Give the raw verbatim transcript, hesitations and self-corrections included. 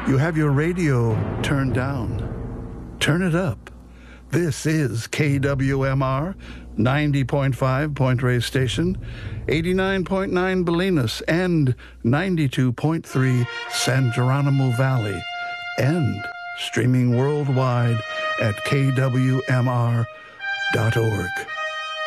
You have your radio turned down. Turn it up. This is K W M R, ninety point five Point Reyes Station, eighty-nine point nine Bolinas, and ninety-two point three San Geronimo Valley, and streaming worldwide at K W M R dot org.